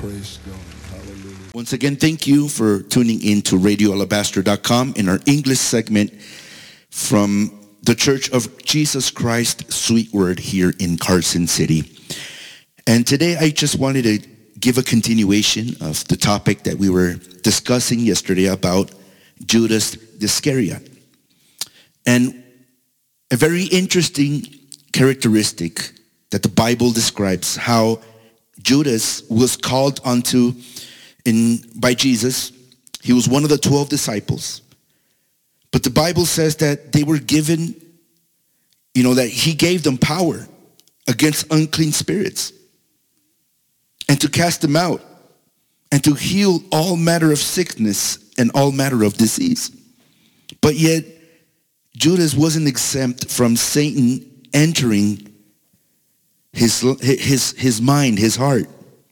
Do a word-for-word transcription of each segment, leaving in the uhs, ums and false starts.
Praise God. Hallelujah. Once again, thank you for tuning in to radio alabaster dot com in our English segment from the Church of Jesus Christ Sweet Word here in Carson City. And today I just wanted to give a continuation of the topic that we were discussing yesterday about Judas Iscariot. And a very interesting characteristic that the Bible describes how Judas was called unto in by Jesus. He was one of the twelve disciples. But the Bible says that they were given, you know, that he gave them power against unclean spirits and to cast them out and to heal all manner of sickness and all manner of disease. But yet Judas wasn't exempt from Satan entering his his his mind, his heart.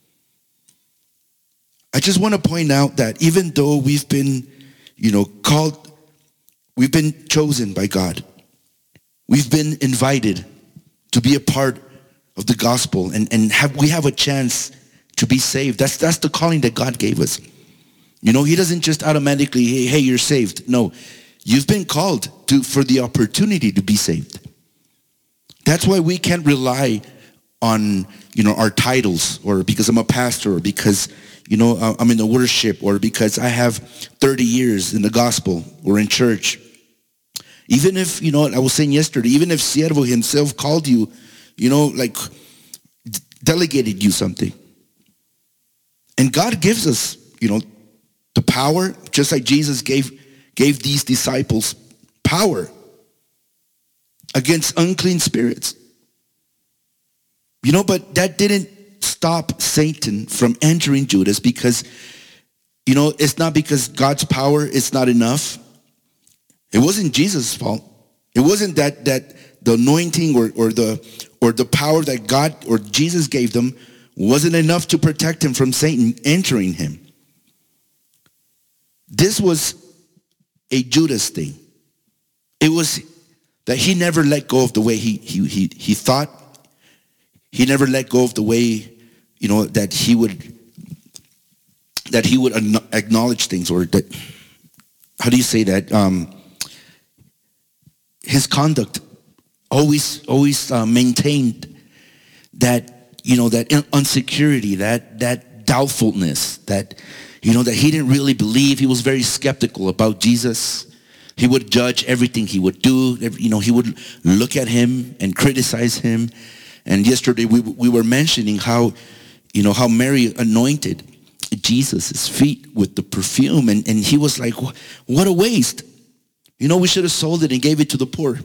I just want to point out that even though we've been, you know, called, we've been chosen by God. We've been invited to be a part of the gospel and, and have we have a chance to be saved. That's that's the calling that God gave us. You know, he doesn't just automatically, hey, hey, you're saved. No, you've been called to for the opportunity to be saved. That's why we can't rely on, you know, our titles, or because I'm a pastor, or because, you know, I'm in the worship, or because I have thirty years in the gospel or in church. Even if, you know, I was saying yesterday, even if Siervo himself called you, you know, like delegated you something. And God gives us, you know, the power, just like Jesus gave gave these disciples power against unclean spirits. You know, but that didn't stop Satan from entering Judas, because, you know, it's not because God's power is not enough. It wasn't Jesus' fault. It wasn't that that the anointing or, or the or the power that God or Jesus gave them wasn't enough to protect him from Satan entering him. This was a Judas thing. It was that he never let go of the way he he he, he thought. He never let go of the way, you know, that he would that he would acknowledge things, or that, how do you say that? Um, his conduct always always uh, maintained that, you know, that insecurity, that that doubtfulness, that, you know, that he didn't really believe. He was very skeptical about Jesus. He would judge everything he would do. You know, he would look at him and criticize him. And yesterday we we were mentioning how, you know, how Mary anointed Jesus' feet with the perfume. And, and he was like, what a waste. You know, we should have sold it and gave it to the poor.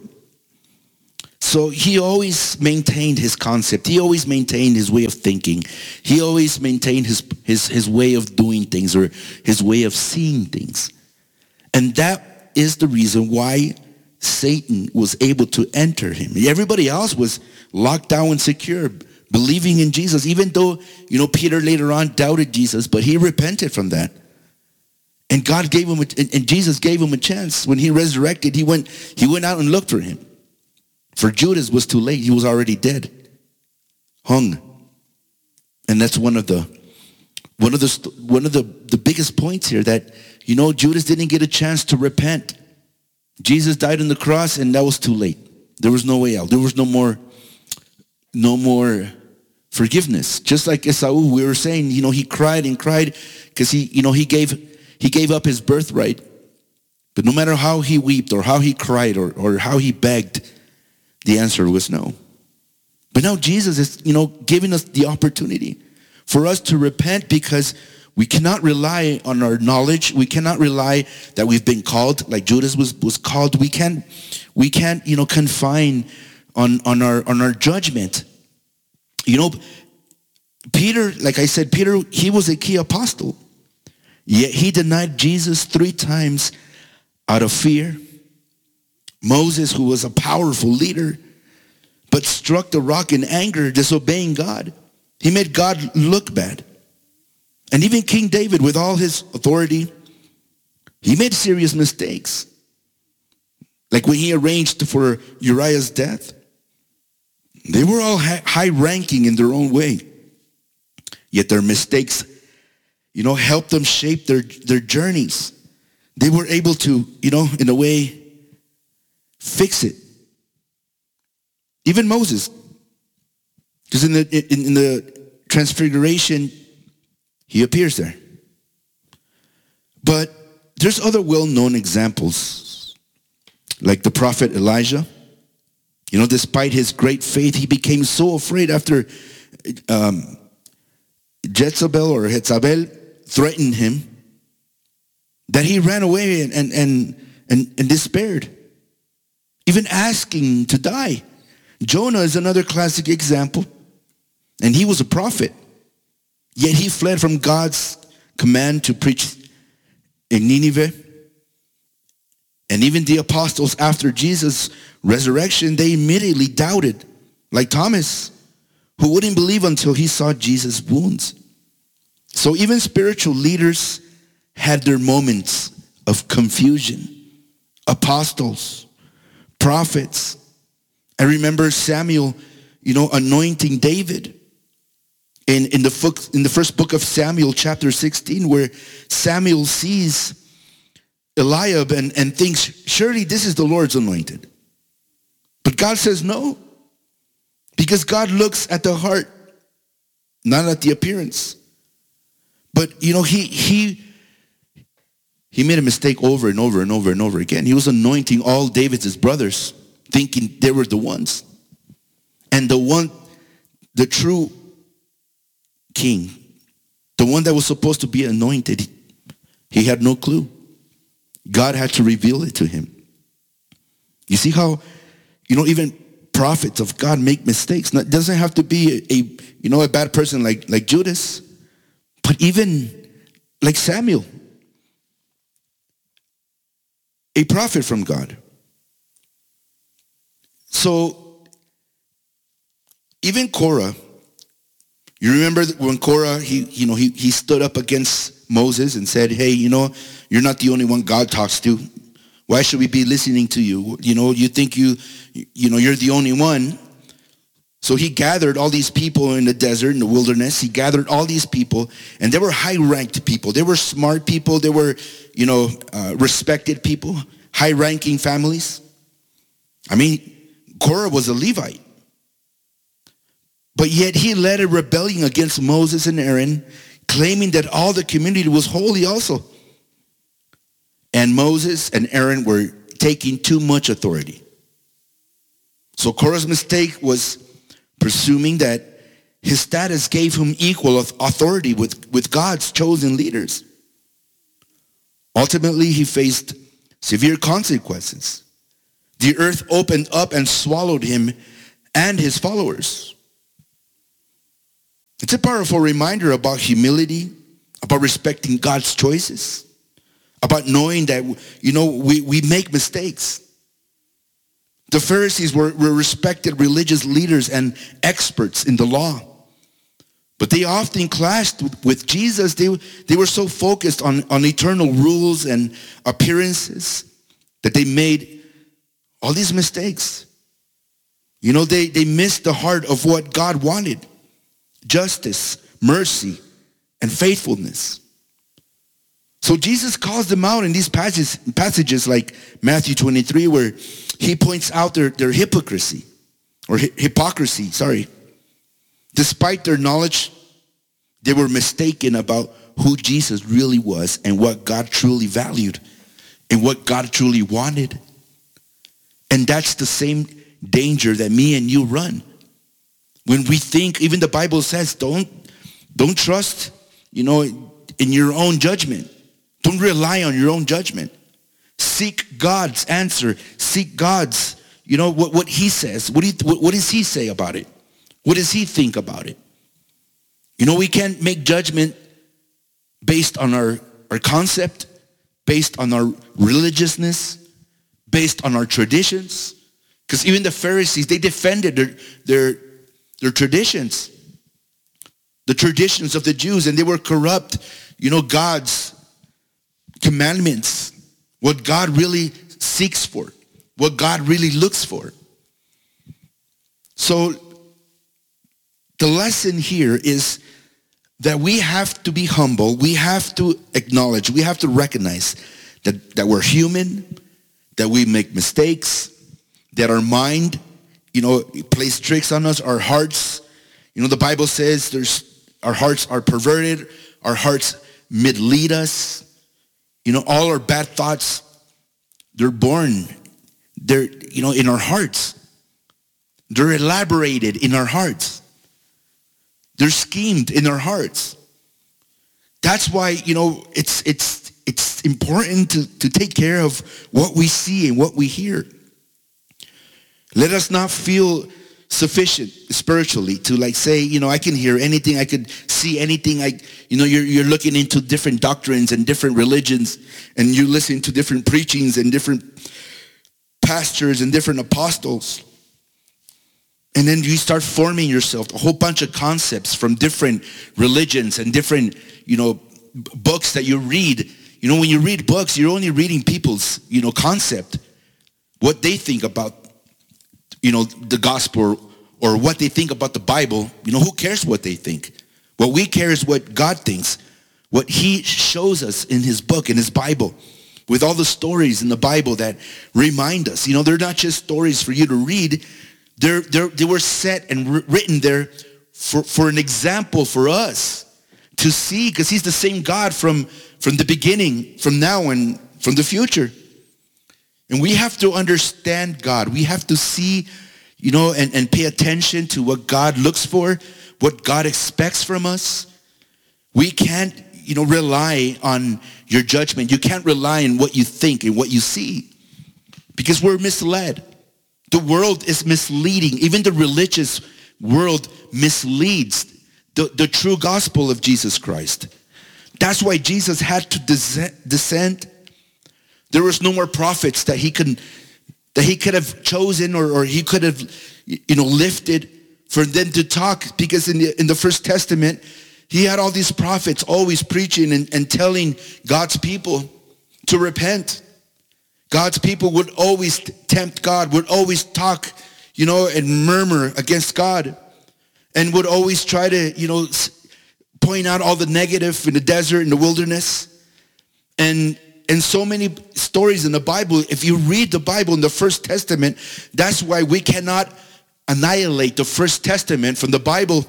So he always maintained his concept. He always maintained his way of thinking. He always maintained his, his, his way of doing things, or his way of seeing things. And that is the reason why Satan was able to enter him. Everybody else was locked down and secure, believing in Jesus, even though, you know, Peter later on doubted Jesus, but he repented from that. And God gave him, a, and Jesus gave him a chance. When he resurrected, he went, he went out and looked for him. For Judas was too late. He was already dead, hung. And that's one of the, one of the, one of the, the biggest points here, that, you know, Judas didn't get a chance to repent. Jesus died on the cross, and that was too late. There was no way out. There was no more, no more forgiveness. Just like Esau, we were saying, you know, he cried and cried because he, you know, he gave, he gave up his birthright. But no matter how he wept or how he cried or, or how he begged, the answer was no. But now Jesus is, you know, giving us the opportunity for us to repent, because we cannot rely on our knowledge. We cannot rely that we've been called, like Judas was, was called. We can't, we can't, you know, confine on, on our on our judgment. You know, Peter, like I said, Peter, he was a key apostle. Yet he denied Jesus three times out of fear. Moses, who was a powerful leader, but struck the rock in anger, disobeying God. He made God look bad. And even King David, with all his authority, he made serious mistakes. Like when he arranged for Uriah's death. They were all high-ranking in their own way. Yet their mistakes you know, helped them shape their, their journeys. They were able to, you know, in a way, fix it. Even Moses. Because in the, in, in the transfiguration, he appears there. But there's other well-known examples, like the prophet Elijah. You know, despite his great faith, he became so afraid after um, Jezebel or Jezabel threatened him that he ran away and, and, and, and, and despaired, even asking to die. Jonah is another classic example, and he was a prophet, yet he fled from God's command to preach in Nineveh. And even the apostles, after Jesus' resurrection, they immediately doubted, like Thomas, who wouldn't believe until he saw Jesus' wounds. So even spiritual leaders had their moments of confusion. Apostles, prophets. I remember Samuel, you know, anointing David in, in, the book, in the first book of Samuel, chapter sixteen, where Samuel sees Eliab and, and thinks, surely this is the Lord's anointed. But God says no, because God looks at the heart, not at the appearance. But, you know, he he he made a mistake over and over and over and over again. He was anointing all David's brothers, thinking they were the ones. And the one, the true king, the one that was supposed to be anointed, he had no clue. God had to reveal it to him. You see how, you know, even prophets of God make mistakes. It doesn't have to be a, a you know, a bad person like, like Judas, but even like Samuel, a prophet from God. So even Korah, you remember when Korah, he, you know, he, he stood up against Moses and said, hey, you know, you're not the only one God talks to. Why should we be listening to you? You know, you think you, you know, you're the only one. So he gathered all these people in the desert, in the wilderness. He gathered all these people, and they were high-ranked people. They were smart people. They were, you know, uh, respected people, high-ranking families. I mean, Korah was a Levite. But yet he led a rebellion against Moses and Aaron, claiming that all the community was holy also. And Moses and Aaron were taking too much authority. So Korah's mistake was presuming that his status gave him equal authority with, with God's chosen leaders. Ultimately, he faced severe consequences. The earth opened up and swallowed him and his followers. It's a powerful reminder about humility, about respecting God's choices, about knowing that, you know, we, we make mistakes. The Pharisees were, were respected religious leaders and experts in the law. But they often clashed with, with Jesus. They, they were so focused on, on eternal rules and appearances that they made all these mistakes. You know, they, they missed the heart of what God wanted. Justice, mercy, and faithfulness. So Jesus calls them out in these passages, passages like Matthew twenty-three, where he points out their, their hypocrisy, or hi- hypocrisy, sorry. Despite their knowledge, they were mistaken about who Jesus really was and what God truly valued and what God truly wanted. And that's the same danger that me and you run. When we think, even the Bible says, don't, don't trust, you know, in your own judgment. Don't rely on your own judgment. Seek God's answer. Seek God's, you know, what, what he says. What, do you, what, what does he say about it? What does he think about it? You know, we can't make judgment based on our, our concept, based on our religiousness, based on our traditions. Because even the Pharisees, they defended their, their, their traditions. The traditions of the Jews, and they were corrupt, you know, God's commandments, what God really seeks for, what God really looks for. So the lesson here is that we have to be humble. We have to acknowledge, we have to recognize that, that we're human, that we make mistakes, that our mind, you know, plays tricks on us, our hearts. You know, the Bible says there's our hearts are perverted, our hearts mislead us. You know, all our bad thoughts, they're born, they're, you know, in our hearts. They're elaborated in our hearts. They're schemed in our hearts. That's why, you know, it's it's it's important to, to take care of what we see and what we hear. Let us not feel sufficient spiritually to like say, you know, I can hear anything, I could see anything. I, you know, you're you're looking into different doctrines and different religions, and you're listening to different preachings and different pastors and different apostles. And then you start forming yourself a whole bunch of concepts from different religions and different, you know, books that you read. You know, when you read books, you're only reading people's, you know, concept, what they think about, you know, the gospel, or what they think about the Bible. You know, who cares what they think? What we care is what God thinks, what he shows us in his book, in his Bible, with all the stories in the Bible that remind us. You know, they're not just stories for you to read. They're, they're, they were set and written there for, for an example for us to see, because he's the same God from, from the beginning, from now, and from the future. And we have to understand God. We have to see, you know, and, and pay attention to what God looks for, what God expects from us. We can't, you know, rely on your judgment. You can't rely on what you think and what you see, because we're misled. The world is misleading. Even the religious world misleads the, the true gospel of Jesus Christ. That's why Jesus had to descend. There was no more prophets that he could that he could have chosen, or, or he could have, you know, lifted for them to talk, because in the in the First Testament, he had all these prophets always preaching and, and telling God's people to repent. God's people would always tempt God, would always talk, you know, and murmur against God, and would always try to, you know, point out all the negative in the desert, in the wilderness. And and so many stories in the Bible. If you read the Bible in the First Testament, that's why we cannot annihilate the First Testament from the Bible.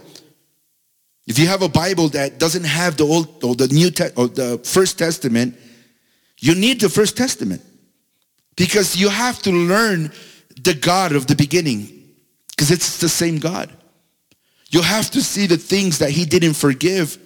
If you have a Bible that doesn't have the old or the New Te- or the First Testament, you need the First Testament, because you have to learn the God of the beginning, because it's the same God. You have to see the things that he didn't forgive.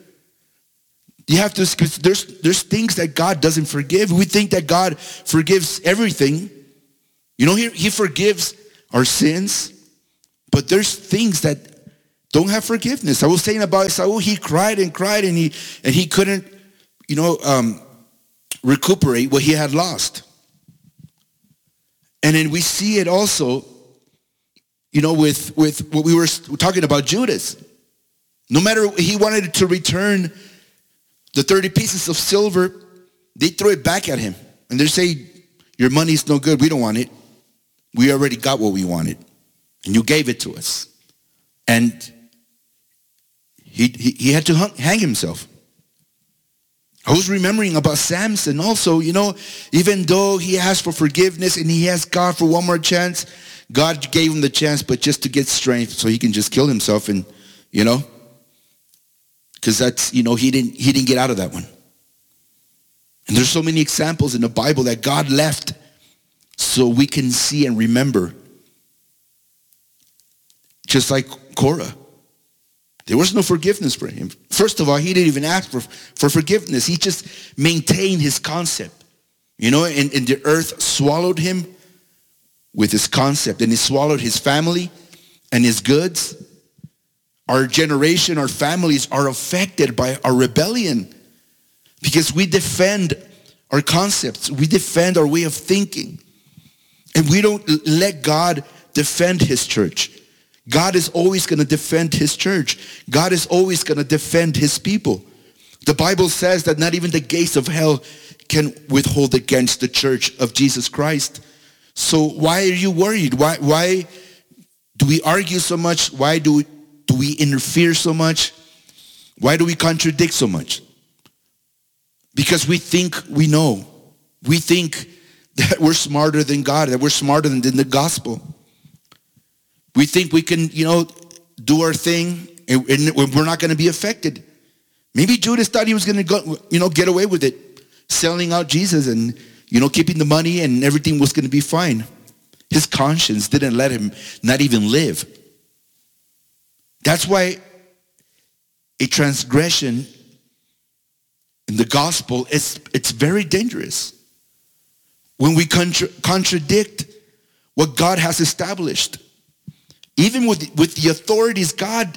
You have to, because there's, there's things that God doesn't forgive. We think that God forgives everything. You know, he, he forgives our sins, but there's things that don't have forgiveness. I was saying about Saul, he cried and cried, and he and he couldn't, you know, um, recuperate what he had lost. And then we see it also, you know, with, with what we were talking about Judas. No matter, he wanted to return the thirty pieces of silver, they throw it back at him. And they say, your money's no good, we don't want it. We already got what we wanted, and you gave it to us. And he, he, he had to hang himself. I was remembering about Samson also, you know, even though he asked for forgiveness and he asked God for one more chance, God gave him the chance, but just to get strength so he can just kill himself, and, you know, because that's, you know, he didn't, he didn't get out of that one. And there's so many examples in the Bible that God left so we can see and remember. Just like Korah. There was no forgiveness for him. First of all, he didn't even ask for, for forgiveness. He just maintained his concept. You know, and, and the earth swallowed him with his concept. And he swallowed his family and his goods. Our generation, our families are affected by our rebellion, because we defend our concepts. We defend our way of thinking. And we don't let God defend his church. God is always going to defend his church. God is always going to defend his people. The Bible says that not even the gates of hell can withhold against the church of Jesus Christ. So why are you worried? Why, why do we argue so much? Why do we, do we interfere so much? Why do we contradict so much? Because we think we know. We think that we're smarter than God, that we're smarter than, than the gospel. We think we can, you know, do our thing and, and we're not going to be affected. Maybe Judas thought he was going to go, you know, get away with it, selling out Jesus and, you know, keeping the money and everything was going to be fine. His conscience didn't let him not even live. That's why a transgression in the gospel is it's very dangerous. When we contra- contradict what God has established. Even with, with the authorities God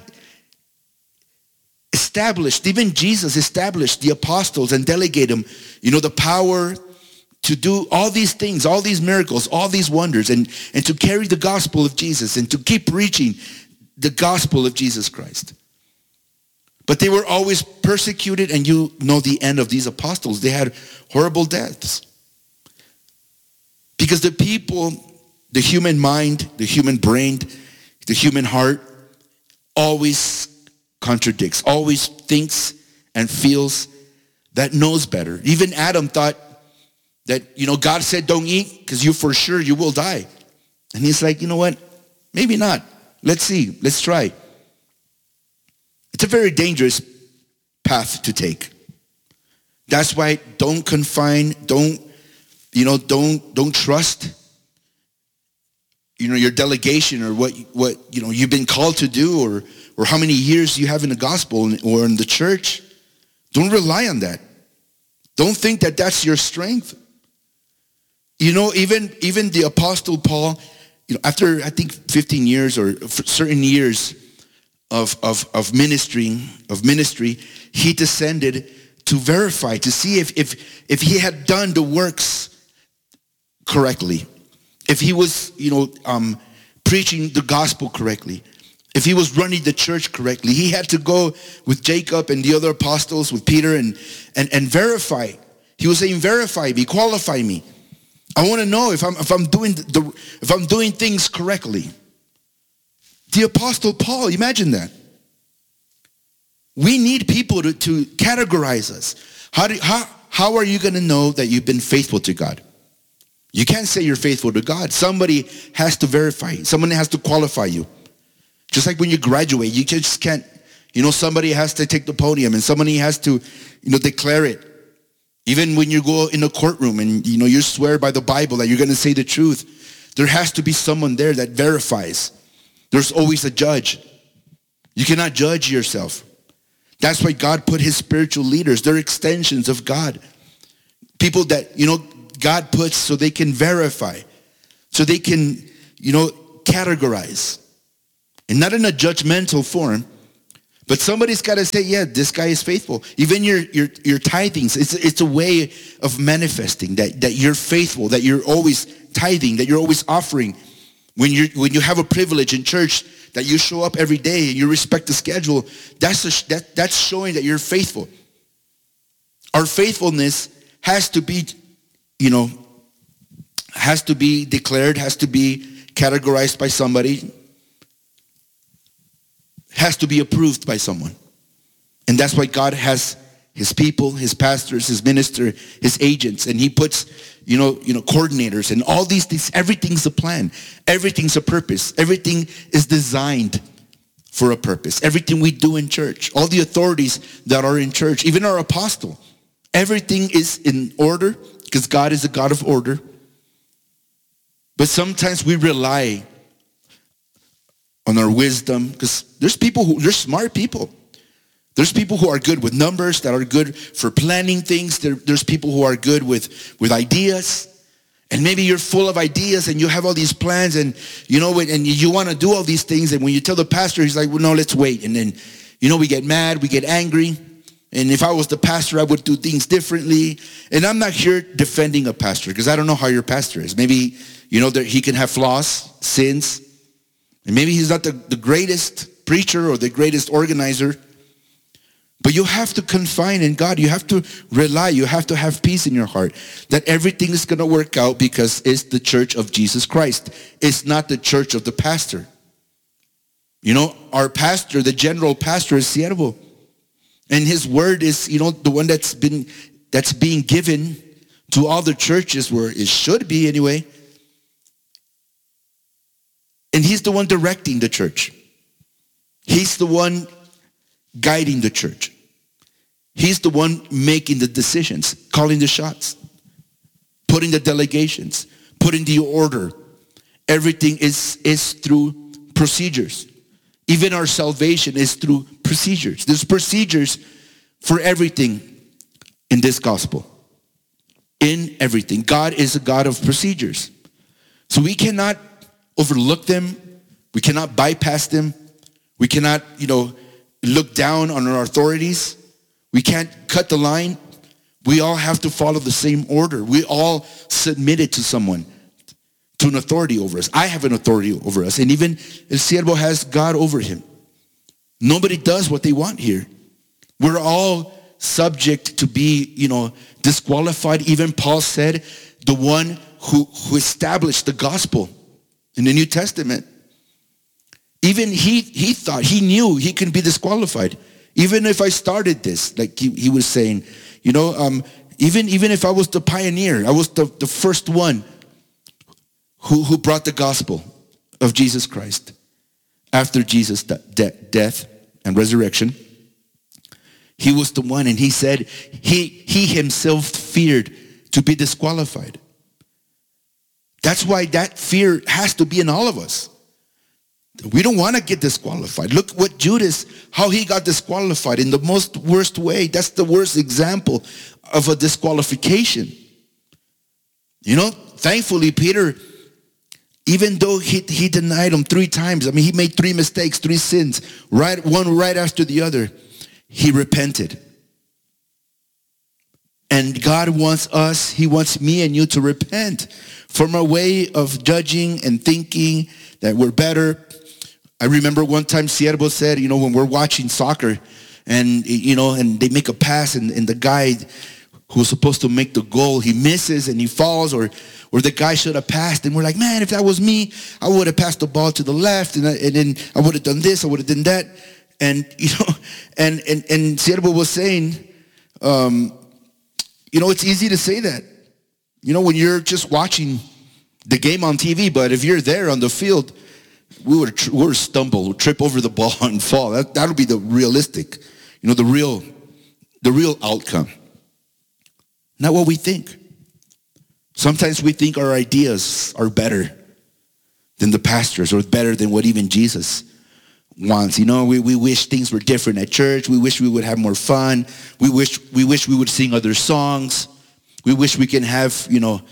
established, even Jesus established the apostles and delegated them, you know, the power to do all these things, all these miracles, all these wonders, and, and to carry the gospel of Jesus and to keep preaching the gospel of Jesus Christ. But they were always persecuted, and you know the end of these apostles. They had horrible deaths. Because the people, the human mind, the human brain, the human heart always contradicts, always thinks and feels that knows better. Even Adam thought that, you know, God said don't eat because you for sure you will die. And he's like, you know what? Maybe not. Let's see. Let's try. It's a very dangerous path to take. That's why don't confine, don't, you know, don't don't trust, you know, your delegation or what what you know you've been called to do, or or how many years you have in the gospel or in the church. Don't rely on that. Don't think that that's your strength. You know, even even the Apostle Paul, you know, after I think fifteen years or certain years of of of ministering of ministry, he descended to verify, to see if if if he had done the works correctly, if he was, you know, um, preaching the gospel correctly, if he was running the church correctly. He had to go with Jacob and the other apostles, with Peter, and and and verify. He was saying, verify me, qualify me. I want to know if I'm if I'm doing the if I'm doing things correctly. The Apostle Paul, imagine that. We need people to, to categorize us. How do how how are you going to know that you've been faithful to God? You can't say you're faithful to God. Somebody has to verify you. Someone has to qualify you. Just like when you graduate, you just can't, you know, somebody has to take the podium and somebody has to, you know, declare it. Even when you go in a courtroom and, you know, you swear by the Bible that you're going to say the truth, there has to be someone there that verifies. There's always a judge. You cannot judge yourself. That's why God put his spiritual leaders. They're extensions of God. People that, you know, God puts so they can verify, so they can, you know, categorize. And not in a judgmental form, but somebody's got to say, yeah, this guy is faithful. Even your your your tithings, it's it's a way of manifesting that that you're faithful, that you're always tithing, that you're always offering. When you when you have a privilege in church, that you show up every day and you respect the schedule, that's a, that that's showing that you're faithful. Our faithfulness has to be, you know, has to be declared, has to be categorized by somebody, has to be approved by someone. And that's why God has his people, his pastors, his minister, his agents, and he puts, you know, you know, coordinators and all these things. Everything's a plan. Everything's a purpose. Everything is designed for a purpose. Everything we do in church, all the authorities that are in church, even our apostle, everything is in order because God is a God of order. But sometimes we rely on our wisdom because there's people who, there's smart people. There's people who are good with numbers, that are good for planning things. There, there's people who are good with, with ideas. And maybe you're full of ideas and you have all these plans and, you know, and you want to do all these things. And when you tell the pastor, he's like, well, no, let's wait. And then, you know, we get mad, we get angry. And if I was the pastor, I would do things differently. And I'm not here defending a pastor because I don't know how your pastor is. Maybe, you know, that he can have flaws, sins. And maybe he's not the, the greatest preacher or the greatest organizer. But you have to confine in God. You have to rely. You have to have peace in your heart that everything is going to work out because it's the church of Jesus Christ. It's not the church of the pastor. You know, our pastor, the general pastor is siervo. And his word is, you know, the one that's been that's being given to all the churches where it should be anyway. And he's the one directing the church. He's the one guiding the church. He's the one making the decisions, calling the shots, putting the delegations, putting the order. Everything is, is through procedures. Even our salvation is through procedures. There's procedures for everything in this gospel. In everything. God is a God of procedures. So we cannot overlook them. We cannot bypass them. We cannot, you know, look down on our authorities. We can't cut the line. We all have to follow the same order. We all submitted to someone, to an authority over us. I have an authority over us. And even El Siervo has God over him. Nobody does what they want here. We're all subject to be, you know, disqualified. Even Paul said, the one who, who established the gospel in the New Testament, even he he thought, he knew he could be disqualified. Even if I started this, like he, he was saying, you know, um, even, even if I was the pioneer, I was the, the first one who, who brought the gospel of Jesus Christ after Jesus' de- de- death and resurrection. He was the one, and he said he, he himself feared to be disqualified. That's why that fear has to be in all of us. We don't want to get disqualified. Look what Judas, how he got disqualified in the most worst way. That's the worst example of a disqualification. You know, thankfully, Peter, even though he, he denied him three times, I mean, he made three mistakes, three sins, right, one right after the other, he repented. And God wants us, he wants me and you to repent from our way of judging and thinking that we're better. I remember one time Siervo said, you know, when we're watching soccer and, you know, and they make a pass and, and the guy who's supposed to make the goal, he misses and he falls, or or the guy should have passed. And we're like, man, if that was me, I would have passed the ball to the left, and, I, and then I would have done this, I would have done that. And, you know, and, and, and Siervo was saying, um, you know, it's easy to say that, you know, when you're just watching the game on T V, but if you're there on the field, we would tr- we would stumble, trip over the ball and fall. That that'll be the realistic, you know, the real, the real outcome. Not what we think. Sometimes we think our ideas are better than the pastors, or better than what even Jesus wants. You know, we, we wish things were different at church. We wish we would have more fun. We wish we wish we would sing other songs. We wish we can have, you know,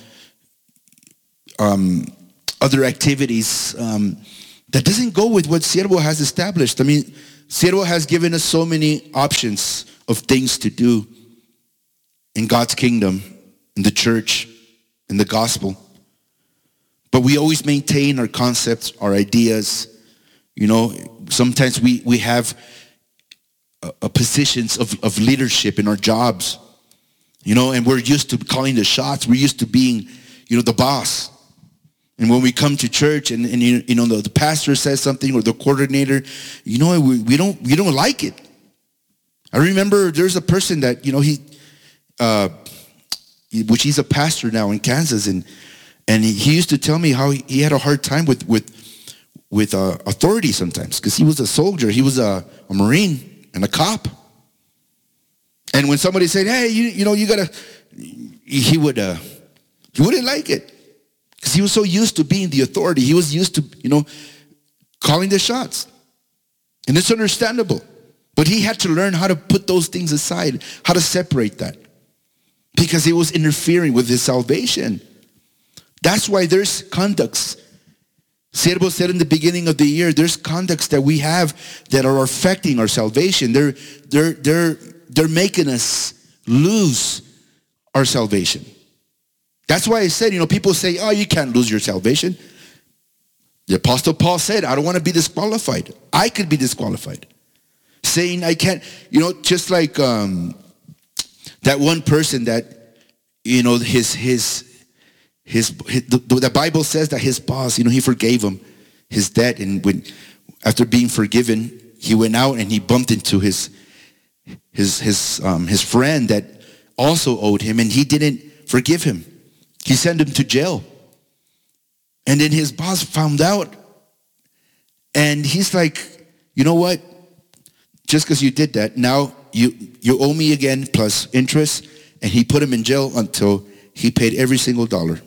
um, other activities. Um, that doesn't go with what Siervo has established. I mean, Siervo has given us so many options of things to do in God's kingdom, in the church, in the gospel. But we always maintain our concepts, our ideas. You know, sometimes we, we have a, a positions of, of leadership in our jobs. You know, and we're used to calling the shots. We're used to being, you know, the boss. And when we come to church and, and you, you know, the, the pastor says something, or the coordinator, you know, we, we don't we don't like it. I remember there's a person that, you know, he, uh, which he's a pastor now in Kansas, and and he, he used to tell me how he, he had a hard time with with with uh, authority sometimes, because he was a soldier, he was a, a Marine and a cop. And when somebody said, "Hey, you you know, you gotta," he would uh, he wouldn't like it. Because he was so used to being the authority. He was used to, you know, calling the shots. And it's understandable. But he had to learn how to put those things aside, how to separate that. Because it was interfering with his salvation. That's why there's conducts. Siervo said in the beginning of the year, there's conducts that we have that are affecting our salvation. They're, they're, they're, they're making us lose our salvation. That's why I said, you know, people say, oh, you can't lose your salvation. The Apostle Paul said, I don't want to be disqualified. I could be disqualified. Saying I can't, you know, just like um, that one person that, you know, his, his, his, his the, the Bible says that his boss, you know, he forgave him his debt. And when, after being forgiven, he went out and he bumped into his, his his um, his friend that also owed him, and he didn't forgive him. He sent him to jail. And then his boss found out, and he's like, you know what? Just because you did that, now you, you owe me again plus interest. And he put him in jail until he paid every single dollar.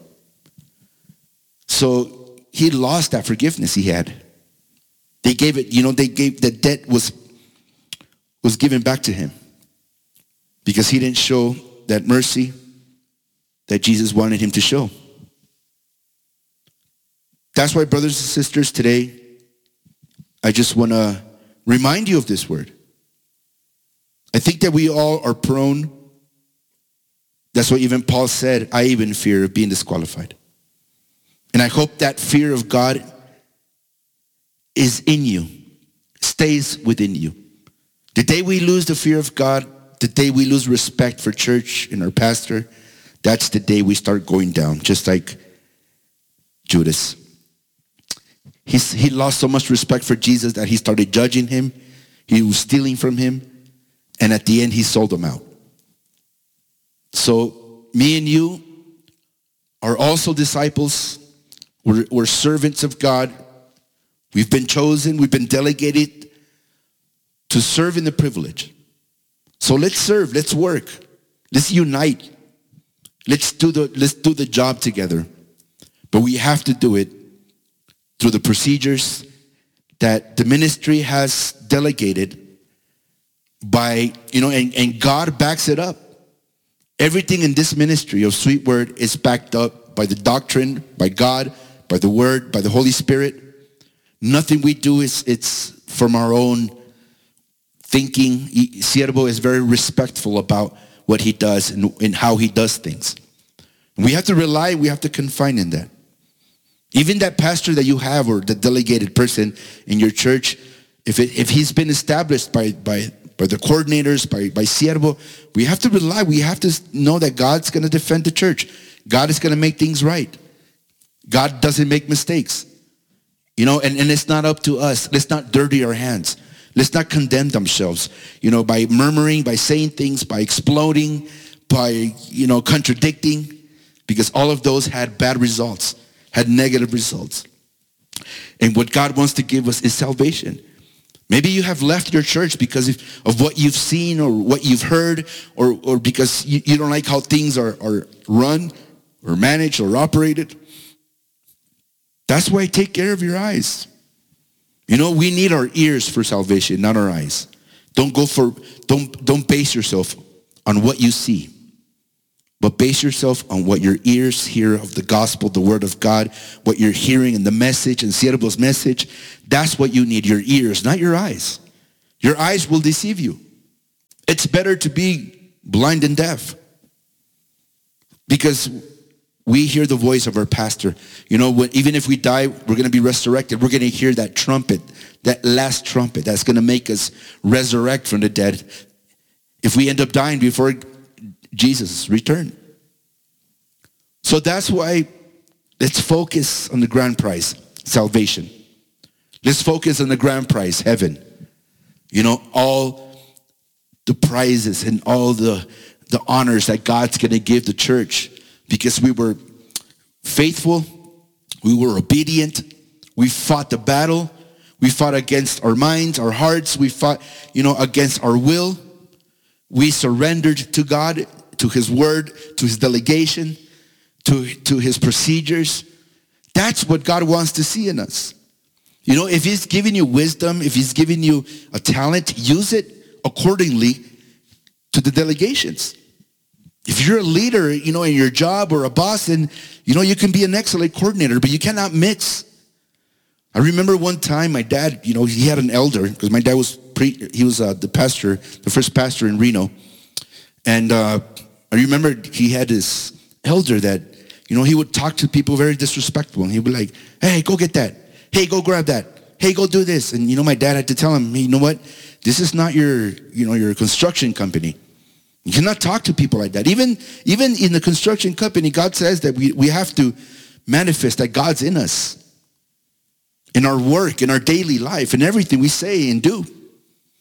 So he lost that forgiveness he had. They gave it, you know, they gave, the debt was, was given back to him because he didn't show that mercy that Jesus wanted him to show. That's why, brothers and sisters, today, I just want to remind you of this word. I think that we all are prone. That's what even Paul said, I even fear of being disqualified. And I hope that fear of God is in you, stays within you. The day we lose the fear of God, the day we lose respect for church and our pastor, that's the day we start going down, just like Judas. He's, he lost so much respect for Jesus that he started judging him. He was stealing from him. And at the end, he sold him out. So me and you are also disciples. We're, we're servants of God. We've been chosen. We've been delegated to serve in the privilege. So let's serve. Let's work. Let's unite. Let's do the, let's do the job together. But we have to do it through the procedures that the ministry has delegated by, you know, and, and God backs it up. Everything in this ministry of Sweet Word is backed up by the doctrine, by God, by the Word, by the Holy Spirit. Nothing we do is it's from our own thinking. Siervo is very respectful about what he does and, and how he does things. We have to rely, we have to confine in that. Even that pastor that you have or the delegated person in your church, if it, if he's been established by, by, by the coordinators, by, by Siervo, we have to rely, we have to know that God's going to defend the church. God is going to make things right. God doesn't make mistakes. You know, and, and it's not up to us. Let's not dirty our hands. Let's not condemn themselves, you know, by murmuring, by saying things, by exploding, by, you know, contradicting, because all of those had bad results, had negative results. And what God wants to give us is salvation. Maybe you have left your church because of, of what you've seen or what you've heard, or, or because you, you don't like how things are, are run or managed or operated. That's why take care of your eyes. You know, we need our ears for salvation, not our eyes. Don't go for, don't, don't base yourself on what you see, but base yourself on what your ears hear of the gospel, the word of God, what you're hearing in the message and Siervo's message. That's what you need, your ears, not your eyes. Your eyes will deceive you. It's better to be blind and deaf because we hear the voice of our pastor. You know, when, even if we die, we're going to be resurrected. We're going to hear that trumpet, that last trumpet that's going to make us resurrect from the dead if we end up dying before Jesus' return. So that's why let's focus on the grand prize, salvation. Let's focus on the grand prize, heaven. You know, all the prizes and all the, the honors that God's going to give the church because we were faithful, we were obedient, we fought the battle, we fought against our minds, our hearts, we fought, you know, against our will. We surrendered to God, to his word, to his delegation, to, to his procedures. That's what God wants to see in us. You know, if he's giving you wisdom, if he's giving you a talent, use it accordingly to the delegations. If you're a leader, you know, in your job or a boss, then, you know, you can be an excellent coordinator, but you cannot mix. I remember one time my dad, you know, he had an elder, because my dad was pre, he was uh, the pastor, the first pastor in Reno. And uh, I remember he had this elder that, you know, he would talk to people very disrespectful. And he'd be like, hey, go get that. Hey, go grab that. Hey, go do this. And, you know, my dad had to tell him, hey, you know what? This is not your, you know, your construction company. You cannot talk to people like that. Even, even in the construction company, God says that we, we have to manifest that God's in us. In our work, in our daily life, in everything we say and do.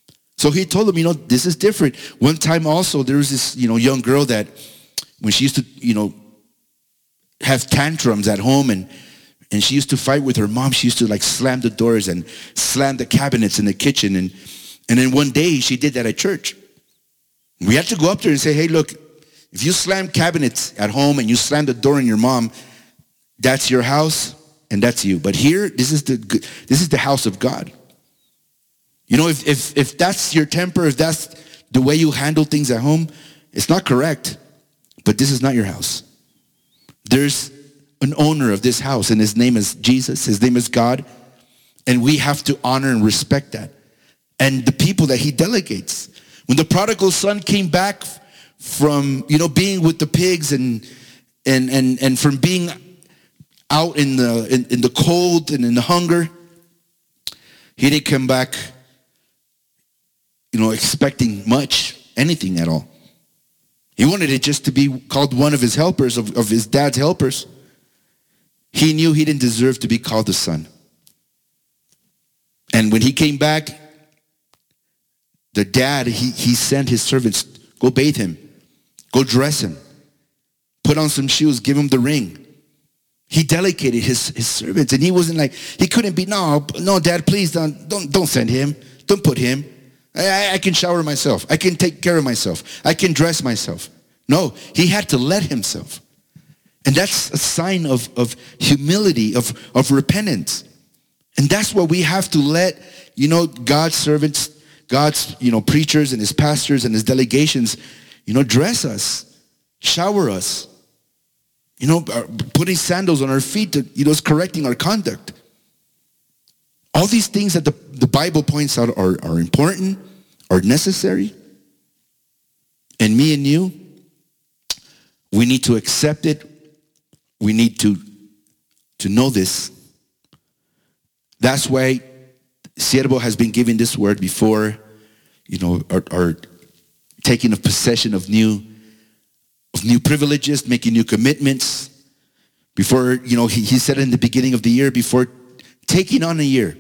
So he told him, you know, this is different. One time also, there was this, you know, young girl that when she used to, you know, have tantrums at home and and she used to fight with her mom, she used to like slam the doors and slam the cabinets in the kitchen. And, and then one day she did that at church. We had to go up there and say, hey, look, if you slam cabinets at home and you slam the door on your mom, that's your house and that's you. But here, this is the this is the house of God. You know, if if if that's your temper, if that's the way you handle things at home, it's not correct. But this is not your house. There's an owner of this house, and his name is Jesus. His name is God. And we have to honor and respect that. And the people that he delegates. When the prodigal son came back from, you know, being with the pigs and and and, and from being out in the in, in the cold and in the hunger, he didn't come back, you know, expecting much, anything at all. He wanted it just to be called one of his helpers, of, of his dad's helpers. He knew he didn't deserve to be called a son. And when he came back, the dad, he, he sent his servants, go bathe him, go dress him, put on some shoes, give him the ring. He delegated his, his servants, and he wasn't like, he couldn't be, no, no, Dad, please don't, don't, don't send him. Don't put him. I, I can shower myself. I can take care of myself. I can dress myself. No, he had to let himself. And that's a sign of, of humility, of, of repentance. And that's what we have to let, you know, God's servants, God's, you know, preachers and his pastors and his delegations, you know, dress us, shower us, you know, putting sandals on our feet, to, you know, is correcting our conduct. All these things that the, the Bible points out are, are important, are necessary. And me and you, we need to accept it. We need to, to know this. That's why Siervo has been given this word before, you know, are, are taking a possession of new, of new privileges, making new commitments. Before, you know, he, he said in the beginning of the year, before taking on a year,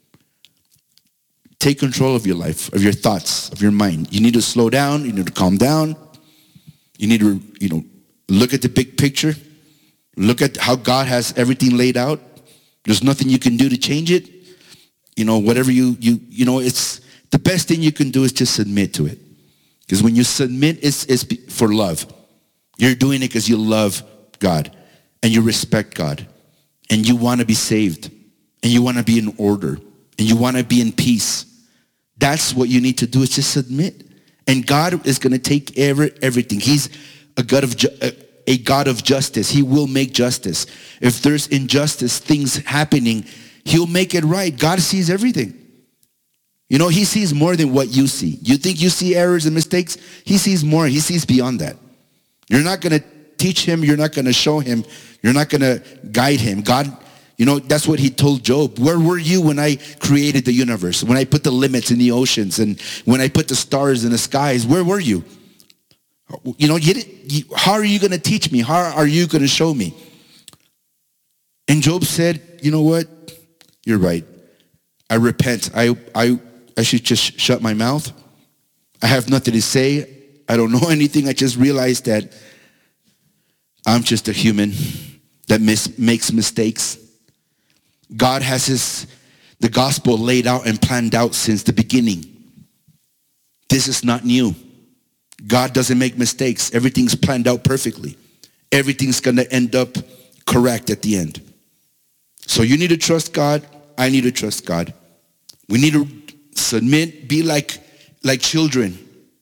take control of your life, of your thoughts, of your mind. You need to slow down. You need to calm down. You need to, you know, look at the big picture. Look at how God has everything laid out. There's nothing you can do to change it. You know, whatever you, you, you know, it's the best thing you can do is just submit to it. Because when you submit, it's, it's for love. You're doing it because you love God and you respect God and you want to be saved and you want to be in order and you want to be in peace. That's what you need to do, is just submit. And God is going to take every, everything. He's a God of ju- a God of justice. He will make justice. If there's injustice, things happening, he'll make it right. God sees everything. You know, he sees more than what you see. You think you see errors and mistakes? He sees more. He sees beyond that. You're not going to teach him. You're not going to show him. You're not going to guide him. God, you know, that's what he told Job. Where were you when I created the universe? When I put the limits in the oceans and when I put the stars in the skies? Where were you? You know, you, you, how are you going to teach me? How are you going to show me? And Job said, you know what? You're right. I repent. I, I, I should just shut my mouth. I have nothing to say. I don't know anything. I just realized that I'm just a human that mis- makes mistakes. God has his, the gospel laid out and planned out since the beginning. This is not new. God doesn't make mistakes. Everything's planned out perfectly. Everything's going to end up correct at the end. So you need to trust God. I need to trust God. We need to submit, be like, like children.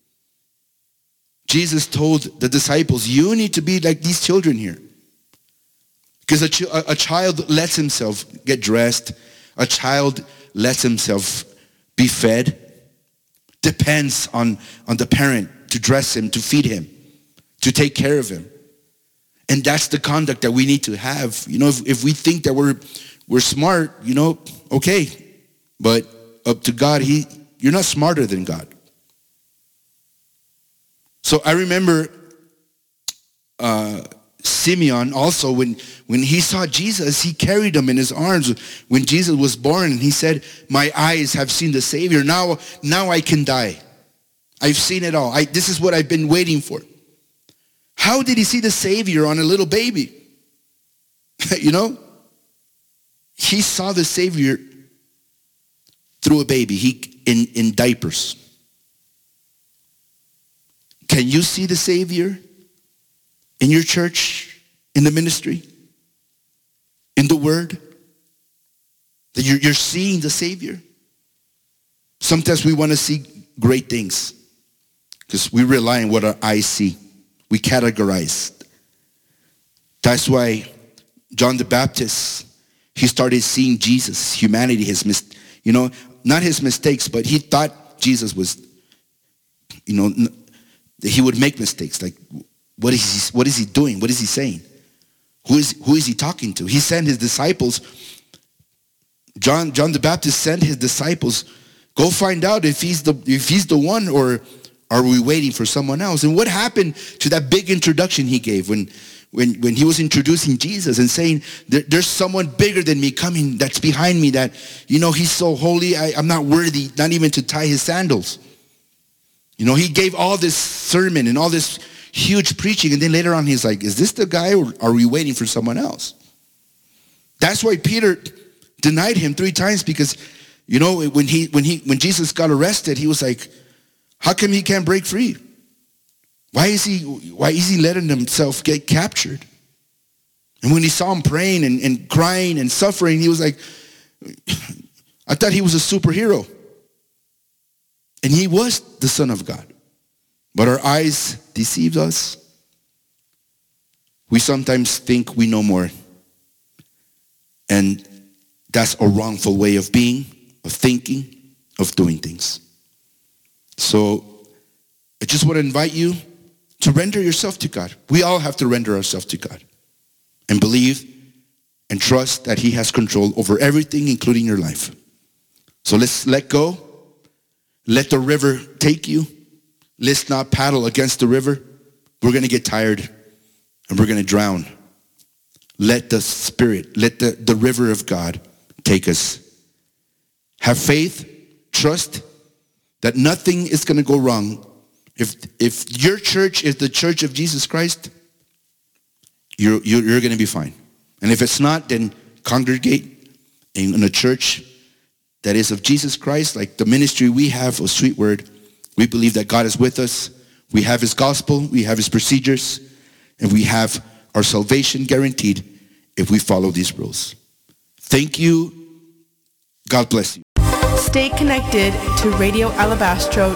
Jesus told the disciples, you need to be like these children here. Because a, ch- a child lets himself get dressed. A child lets himself be fed. Depends on, on the parent to dress him, to feed him, to take care of him. And that's the conduct that we need to have. You know, if, if we think that we're we're smart, you know, okay. But up to God, he you're not smarter than God. So I remember uh, Simeon also, when, when he saw Jesus, he carried him in his arms. When Jesus was born, he said, my eyes have seen the Savior. Now, now I can die. I've seen it all. I, this is what I've been waiting for. How did he see the Savior on a little baby? You know? He saw the Savior through a baby, he in, in diapers. Can you see the Savior in your church, in the ministry, in the Word? That you're, you're seeing the Savior? Sometimes we want to see great things because we rely on what our eyes see. We categorize. That's why John the Baptist, he started seeing Jesus, humanity, his mis- you know, not his mistakes, but he thought Jesus was, you know, that he would make mistakes. Like, what is he, what is he doing? What is he saying? Who is who is he talking to? He sent his disciples. John John the Baptist sent his disciples, go find out if he's the if he's the one, or are we waiting for someone else? And what happened to that big introduction he gave when when when he was introducing Jesus and saying, there, there's someone bigger than me coming that's behind me, that, you know, he's so holy, I, I'm not worthy, not even to tie his sandals. You know, he gave all this sermon and all this huge preaching, and then later on he's like, is this the guy, or are we waiting for someone else? That's why Peter denied him three times, because, you know, when he when he when Jesus got arrested, he was like, how come he can't break free? Why is he why is he letting himself get captured? And when he saw him praying and, and crying and suffering, he was like, I thought he was a superhero. And he was the Son of God. But our eyes deceive us. We sometimes think we know more. And that's a wrongful way of being, of thinking, of doing things. So I just want to invite you to render yourself to God. We all have to render ourselves to God and believe and trust that he has control over everything, including your life. So let's let go. Let the river take you. Let's not paddle against the river. We're going to get tired and we're going to drown. Let the Spirit, let the, the river of God take us. Have faith, trust that nothing is going to go wrong. If if your church is the church of Jesus Christ, you're, you're, you're going to be fine. And if it's not, then congregate in, in a church that is of Jesus Christ, like the ministry we have of Sweet Word. We believe that God is with us. We have his gospel, we have his procedures, and we have our salvation guaranteed if we follow these rules. Thank you. God bless you. Stay connected to radio alabastro